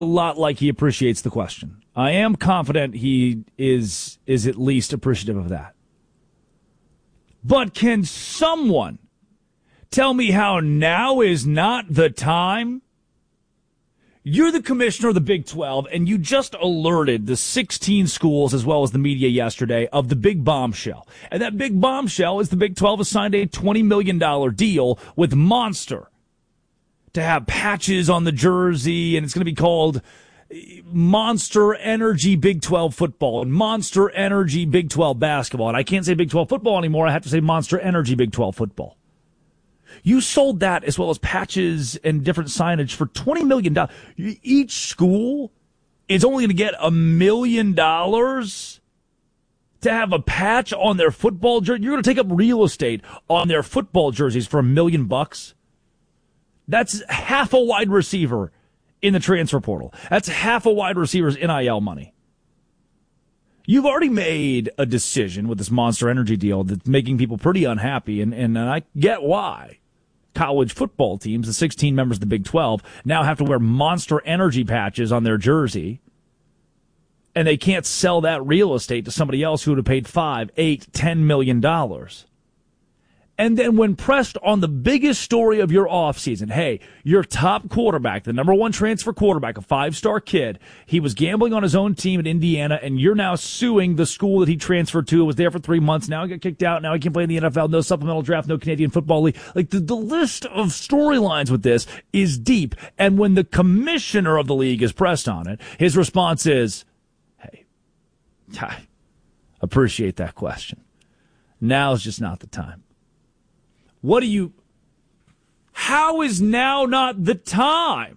lot like he appreciates the question. I am confident he is at least appreciative of that. But can someone tell me how now is not the time? You're the commissioner of the Big 12, and you just alerted the 16 schools as well as the media yesterday of the big bombshell. And that big bombshell is the Big 12 has signed a $20 million deal with Monster to have patches on the jersey, and it's going to be called Monster Energy Big 12 football and Monster Energy Big 12 basketball. And I can't say Big 12 football anymore. I have to say Monster Energy Big 12 football. You sold that as well as patches and different signage for $20 million. Each school is only going to get $1 million to have a patch on their football jersey. You're going to take up real estate on their football jerseys for $1 million. That's half a wide receiver in the transfer portal. That's half a wide receiver's NIL money. You've already made a decision with this Monster Energy deal that's making people pretty unhappy, and I get why. College football teams, the 16 members of the Big 12, now have to wear Monster Energy patches on their jersey, and they can't sell that real estate to somebody else who would have paid $5, $8, $10 million. And then when pressed on the biggest story of your offseason, hey, your top quarterback, the number one transfer quarterback, a five-star kid, he was gambling on his own team at Indiana, and you're now suing the school that he transferred to, was there for 3 months, now he got kicked out, now he can play in the NFL, no supplemental draft, no Canadian Football League. Like, the list of storylines with this is deep. And when the commissioner of the league is pressed on it, his response is, hey, I appreciate that question. Now's just not the time. How is now not the time?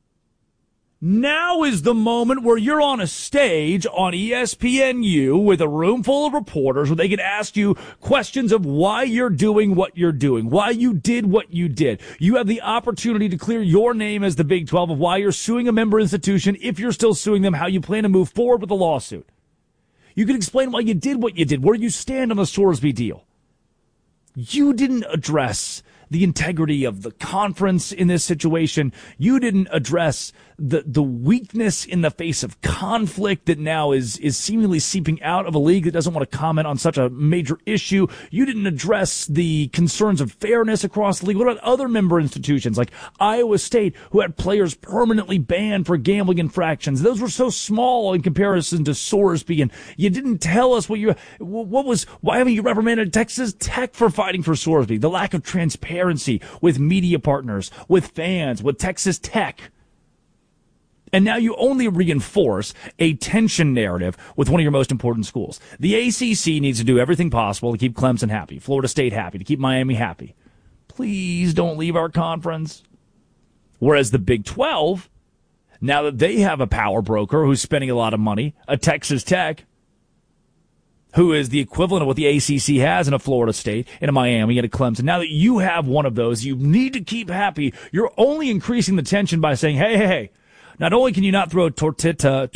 Now is the moment where you're on a stage on ESPNU with a room full of reporters where they can ask you questions of why you're doing what you're doing, why you did what you did. You have the opportunity to clear your name as the Big 12 of why you're suing a member institution, if you're still suing them, how you plan to move forward with the lawsuit. You can explain why you did what you did, where you stand on the Sorsby deal. You didn't address the integrity of the conference in this situation. You didn't address the weakness in the face of conflict that now is seemingly seeping out of a league that doesn't want to comment on such a major issue. You didn't address the concerns of fairness across the league. What about other member institutions like Iowa State, who had players permanently banned for gambling infractions? Those were so small in comparison to Sorsby, and you didn't tell us why haven't you reprimanded Texas Tech for fighting for Sorsby? The lack of transparency with media partners, with fans, with Texas Tech. And now you only reinforce a tension narrative with one of your most important schools. The ACC needs to do everything possible to keep Clemson happy, Florida State happy, to keep Miami happy. Please don't leave our conference. Whereas the Big 12, now that they have a power broker who's spending a lot of money, a Texas Tech, who is the equivalent of what the ACC has in a Florida State, in a Miami, and a Clemson. Now that you have one of those, you need to keep happy. You're only increasing the tension by saying, hey, not only can you not throw tortillas,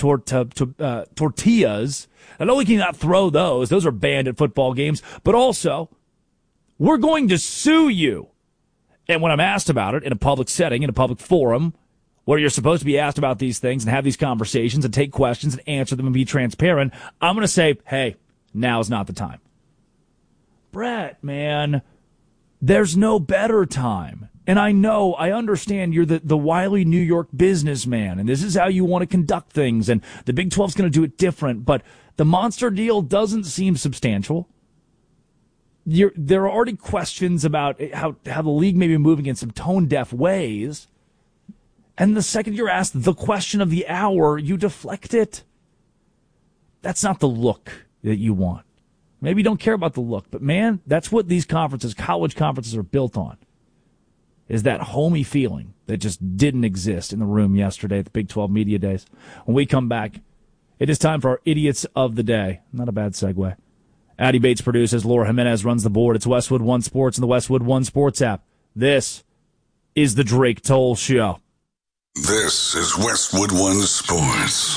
not only can you not throw those are banned at football games, but also, we're going to sue you. And when I'm asked about it in a public setting, in a public forum, where you're supposed to be asked about these things and have these conversations and take questions and answer them and be transparent, I'm going to say, hey, now's not the time. Brett, man, there's no better time. And I understand you're the wily New York businessman, and this is how you want to conduct things, and the Big 12's going to do it different, but the Monster deal doesn't seem substantial. There are already questions about how the league may be moving in some tone-deaf ways, and the second you're asked the question of the hour, you deflect it. That's not the look that you want. Maybe you don't care about the look, but man, that's what these conferences, college conferences, are built on. Is that homey feeling that just didn't exist in the room yesterday at the Big 12 Media Days. When we come back, it is time for our Idiots of the Day. Not a bad segue. Addy Bates produces. Laura Jimenez runs the board. It's Westwood One Sports and the Westwood One Sports app. This is the Drake Toll Show. This is Westwood One Sports.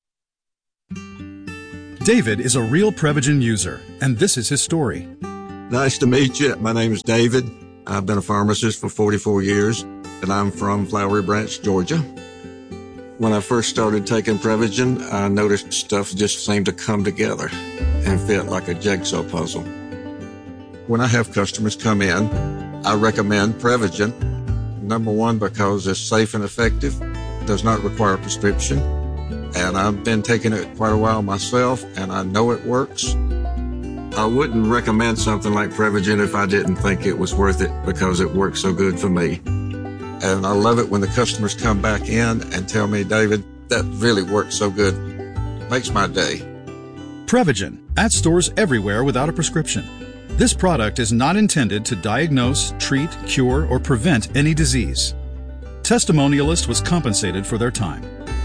David is a real Prevagen user, and this is his story. Nice to meet you. My name is David. I've been a pharmacist for 44 years, and I'm from Flowery Branch, Georgia. When I first started taking Prevagen, I noticed stuff just seemed to come together and fit like a jigsaw puzzle. When I have customers come in, I recommend Prevagen. Number one, because it's safe and effective, does not require a prescription, and I've been taking it quite a while myself, and I know it works. I wouldn't recommend something like Prevagen if I didn't think it was worth it because it works so good for me. And I love it when the customers come back in and tell me, David, that really works so good. Makes my day. Prevagen, at stores everywhere without a prescription. This product is not intended to diagnose, treat, cure, or prevent any disease. Testimonialist was compensated for their time.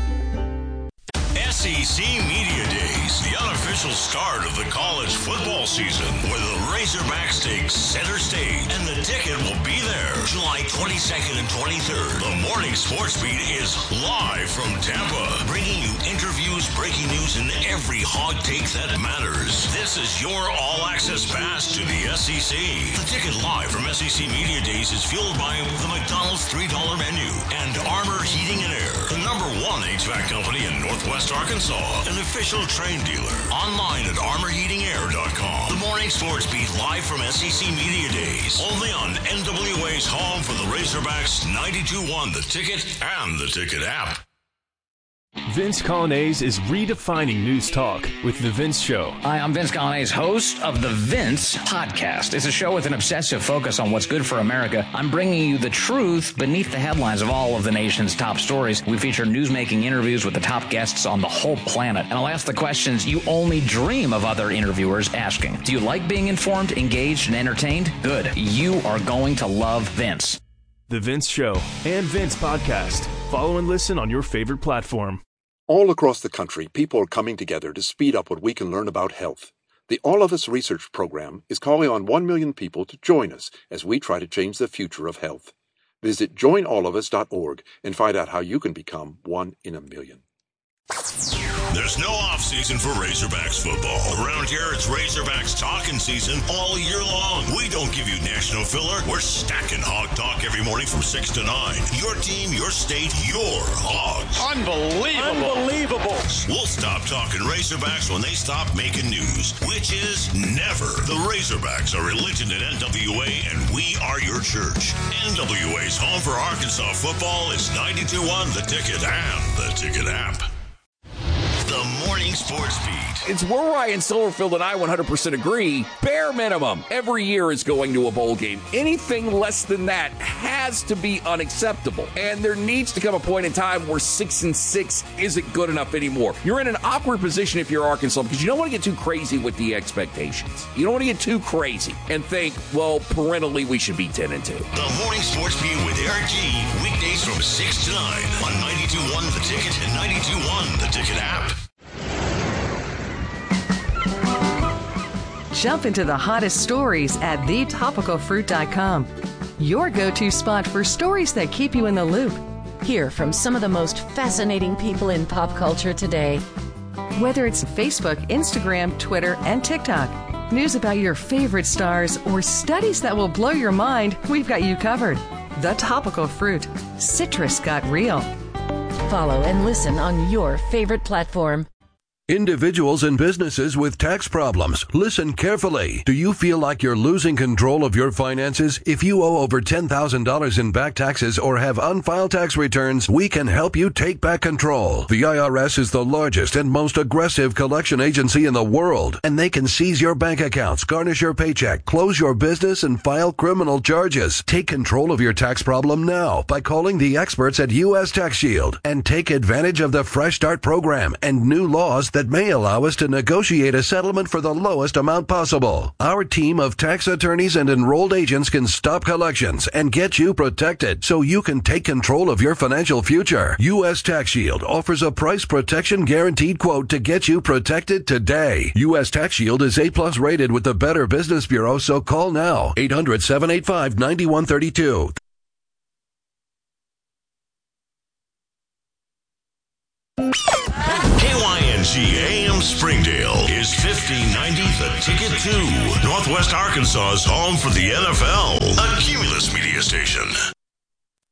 SEC Media Days, the unofficial start of the college football season, where the Razorbacks take center stage, and the ticket will be there July 22nd and 23rd. The Morning Sports Beat is live from Tampa, bringing you interviews, breaking news, and every hot take that matters. This is your all-access pass to the SEC. The ticket live from SEC Media Days is fueled by the McDonald's $3 menu and Armor Heating and Air, the #1 HVAC company in Northwest Arkansas, an official Train dealer. Online at armorheatingair.com. The Morning Sports Beat live from SEC Media Days. Only on NWA's home for the Razorbacks, 92.1 The Ticket and the Ticket app. Vince Colonnese is redefining news talk with The Vince Show. Hi, I'm Vince Colonnese, host of The Vince Podcast. It's a show with an obsessive focus on what's good for America. I'm bringing you the truth beneath the headlines of all of the nation's top stories. We feature newsmaking interviews with the top guests on the whole planet. And I'll ask the questions you only dream of other interviewers asking. Do you like being informed, engaged, and entertained? Good. You are going to love Vince. The Vince Show and Vince Podcast. Follow and listen on your favorite platform. All across the country, people are coming together to speed up what we can learn about health. The All of Us Research Program is calling on 1 million people to join us as we try to change the future of health. Visit joinallofus.org and find out how you can become 1 in a million. There's no off-season for Razorbacks football. Around here, it's Razorbacks talking season all year long. We don't give you national filler. We're stacking Hog Talk every morning from 6 to 9. Your team, your state, your Hogs. Unbelievable. We'll stop talking Razorbacks when they stop making news, which is never. The Razorbacks are religion in NWA, and we are your church. NWA's home for Arkansas football is 92.1 The Ticket and the Ticket app. The Morning Sports Beat. It's where Ryan Silverfield and I 100% agree. Bare minimum, every year is going to a bowl game. Anything less than that has to be unacceptable. And there needs to come a point in time where 6-6 isn't good enough anymore. You're in an awkward position if you're Arkansas because you don't want to get too crazy with the expectations. You don't want to get too crazy and think, well, parentally we should be 10-2. The Morning Sports Beat with Eric G. Weekdays from 6 to 9 on 92.1 The Ticket and 92.1 The Ticket app. Jump into the hottest stories at thetopicalfruit.com. Your go-to spot for stories that keep you in the loop. Hear from some of the most fascinating people in pop culture today. Whether it's Facebook, Instagram, Twitter, and TikTok, news about your favorite stars, or studies that will blow your mind, we've got you covered. The Topical Fruit. Citrus got real. Follow and listen on your favorite platform. Individuals and businesses with tax problems, listen carefully. Do you feel like you're losing control of your finances? If you owe over $10,000 in back taxes or have unfiled tax returns, we can help you take back control. The IRS is the largest and most aggressive collection agency in the world, and they can seize your bank accounts, garnish your paycheck, close your business, and file criminal charges. Take control of your tax problem now by calling the experts at U.S. Tax Shield and take advantage of the Fresh Start program and new laws that may allow us to negotiate a settlement for the lowest amount possible. Our team of tax attorneys and enrolled agents can stop collections and get you protected so you can take control of your financial future. U.S. Tax Shield offers a price protection guaranteed quote to get you protected today. U.S. Tax Shield is A+ rated with the Better Business Bureau, so call now. 800-785-9132. KYNG AM From Springdale is 1590 The Ticket 2, Northwest Arkansas's home for the NFL, a Cumulus media station.